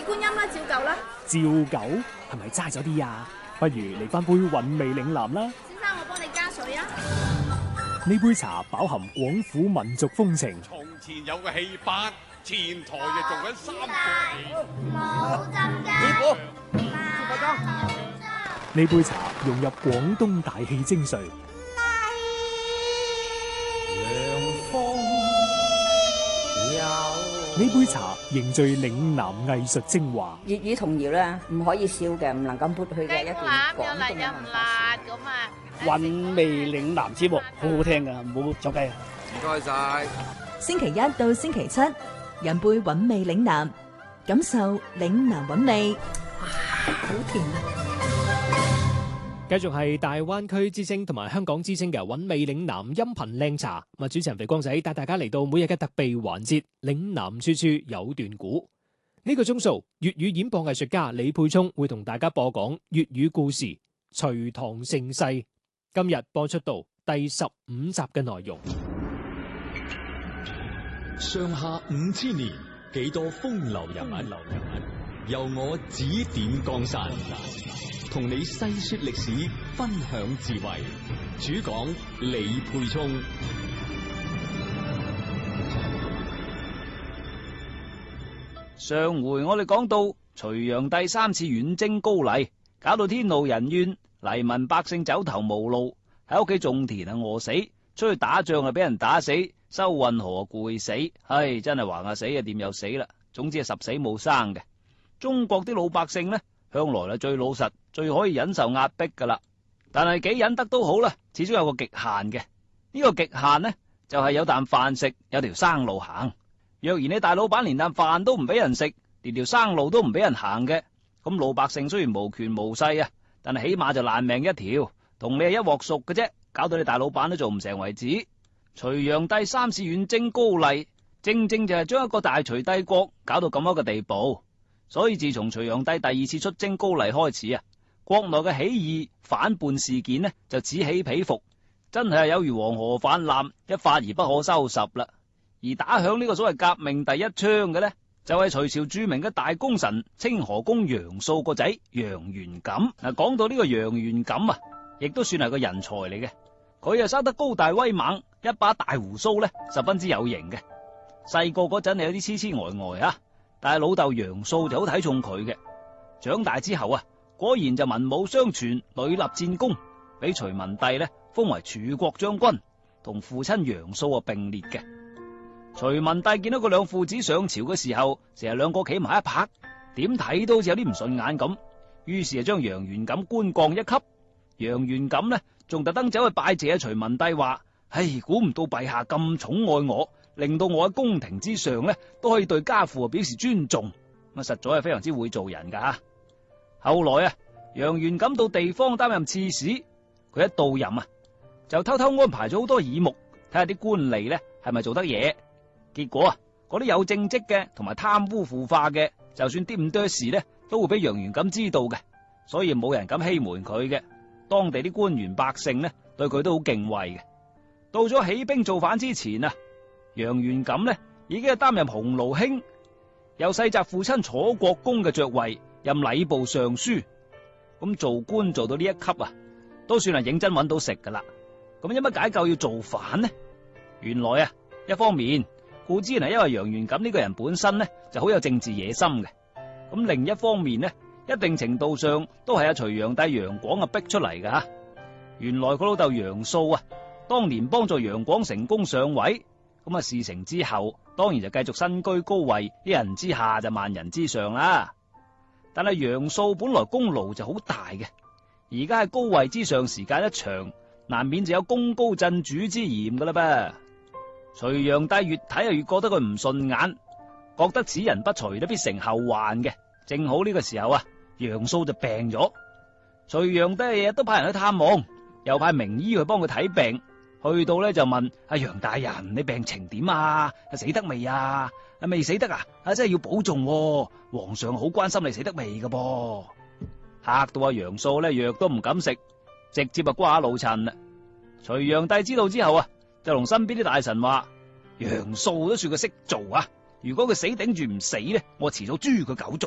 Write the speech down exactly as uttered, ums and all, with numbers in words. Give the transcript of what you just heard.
鐵觀音啦，照舊啦。 照舊係咪齋咗啲啊？不如嚟翻杯韻味嶺南啦。 先生，我幫你加水啊。 呢杯茶飽含廣府民族風情。 從前有個戲班，前台就做緊三個戲。 冇浸㗎。 師傅， 快裝。 呢杯茶融入廣東大氣精髓。呢杯茶凝聚嶺南藝術精華。 粵語童謠咧，唔可以少嘅，唔能夠抹去嘅一段廣東嘅文化。 又辣咁啊！ 韻味嶺南節目好好聽噶，唔好走雞啊！ 唔該晒。 星期一到星期七，飲杯韻味嶺南，感受嶺南韻味。 哇，好甜啊！ 繼續係大灣區之聲同埋香港之聲嘅韻味嶺南音頻靚茶。咁啊，主持人肥光仔帶大家嚟到每日嘅特備環節，嶺南處處有段古。呢個鐘數粵語演播藝術家李沛聰會同大家播講粵語故事《隋唐盛世》。今日播出到第十五集嘅內容。 上下五千年，幾多風流人物，由我指點江山，同你細說歷史，分享智慧。主講李沛聰。 上回我哋講到隋煬帝三次遠征高麗，搞到天怒人怨，黎民百姓走投無路，喺屋企種田啊餓死，出去打仗啊俾人打死，收運河攰死，唉，真係橫下死啊掂又死啦，總之係十死冇生嘅。中國啲老百姓呢，向來係最老實，最可以忍受壓迫噶啦。但係幾忍得都好啦，始終有個極限嘅。呢個極限呢，就係有啖飯食，有條生路行。若然你大老闆連啖飯都唔俾人食，連條生路都唔俾人行嘅，咁老百姓雖然無權無勢啊，但係起碼就爛命一條，同你係一鑊熟嘅啫，搞到你大老闆都做唔成為止。隋煬帝三次遠征高麗，正正就係將一個大隋帝國搞到咁樣嘅地步。所以自從隋煬帝第二次出征高麗開始啊，國內嘅起義反叛事件呢就此起彼伏，真係有如黃河泛濫，一發而不可收拾啦。而打響呢個所謂革命第一槍嘅呢，就係隋朝著名嘅大功臣清河公楊素個仔楊元錦。嗱，講到呢個楊元錦啊，亦都算係個人才嚟嘅。佢啊生得高大威猛，一把大鬍鬚呢十分之有型嘅。細個嗰陣係有啲痴痴呆呆啊，但係老豆楊素就好睇重佢嘅。長大之後啊，果然就文武雙全，屢立戰功，俾隋文帝呢封為柱國將軍，同父親楊素啊並列嘅。隋文帝見到佢兩父子上朝嘅時候，成日兩個企埋一拍，點睇都好似有啲唔順眼咁，於是就將楊元錦官降一級。楊元錦呢仲特登走去拜謝隋文帝，話：唉，估唔到陛下咁寵愛我，令到我喺宮廷之上呢都可以對家父表示尊重，咁實在係非常之會做人噶。後來啊，楊元錦到地方擔任刺史，佢一到任啊，就偷偷安排咗好多耳目，睇下啲官吏呢係咪做得嘢。結果啊，嗰啲有政績嘅同埋貪污腐化嘅，就算啲咁多事呢，都會俾楊元錦知道嘅，所以冇人敢欺瞞佢嘅。當地啲官員百姓呢，對佢都好敬畏嘅。到咗起兵造反之前啊，楊元錦呢已經係擔任鴻臚卿，又世襲父親楚國公嘅爵位，任禮部尚書。咁做官做到呢一級啊，都算係認真揾到食噶啦。咁有乜解究要造反呢？原來啊，一方面固之然係因為楊元錦呢個人本身呢就好有政治野心嘅，咁另一方面呢，一定程度上都係阿隋煬帝楊廣啊逼出嚟噶吓。原來佢老豆楊素啊，當年幫助楊廣成功上位，咁啊事成之後，當然就繼續身居高位，一人之下就萬人之上啦。但係楊素本來功勞就好大嘅，而家喺高位之上時間一長，難免就有功高震主之嫌噶啦噃。隋煬帝越睇就越覺得佢唔順眼，覺得此人不除都必成後患嘅。正好呢個時候啊，楊素就病咗，隋煬帝日日都派人去探望，又派名醫去幫佢睇病。去到咧就問阿楊大人，你病情點啊？死得未啊？未死得啊？啊真係要保重喎，皇上好關心你死得未噶噃。嚇到阿楊素咧藥都唔敢食，直接啊瓜老襯啦。隋煬帝知道之後啊，就同身邊啲大臣話：楊素都算佢識做啊，如果佢死頂住唔死咧，我遲早誅佢九族。